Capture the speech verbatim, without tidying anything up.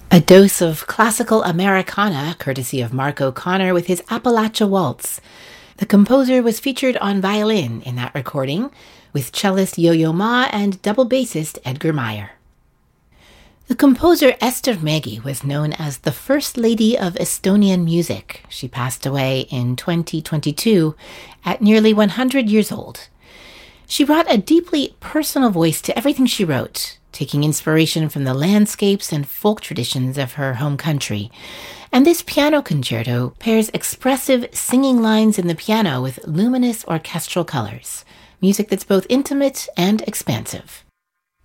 A dose of classical Americana, courtesy of Mark O'Connor with his Appalachia Waltz. The composer was featured on violin in that recording, with cellist Yo-Yo Ma and double bassist Edgar Meyer. The composer Ester Mägi was known as the First Lady of Estonian music. She passed away in twenty twenty-two at nearly one hundred years old. She brought a deeply personal voice to everything she wrote, taking inspiration from the landscapes and folk traditions of her home country. And this piano concerto pairs expressive singing lines in the piano with luminous orchestral colors, music that's both intimate and expansive.